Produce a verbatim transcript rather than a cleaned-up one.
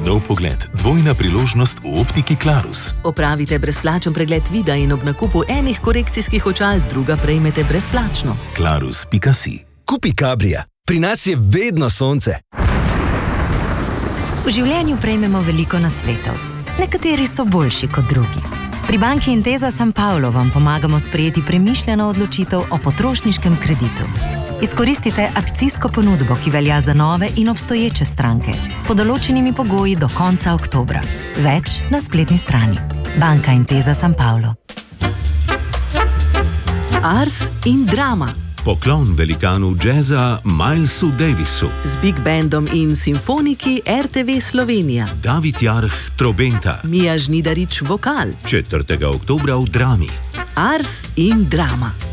Nov pogled, dvojna priložnost v optiki Clarus. Opravite brezplačen pregled vida in ob nakupu enih korekcijskih očal druga prejmete brezplačno. clarus pika si. Kupi Cabria. Pri nas je vedno sonce. V življenju prejmemo veliko nasvetov. Nekateri so boljši kot drugi. Pri banki Intesa San Paolo vam pomagamo sprejeti premišljeno odločitev o potrošniškem kreditu. Izkoristite akcijsko ponudbo, ki velja za nove in obstoječe stranke, pod določenimi pogoji do konca oktobra. Več na spletni strani. Banka Intesa San Paolo. Ars in drama. Poklon velikanu džeza Milesu Davisu. Z Big Bandom in simfoniki er te ve Slovenija. David Jarh trobenta. Mija Žnidarič vokal. četrtega oktobra v Drami. Ars in drama.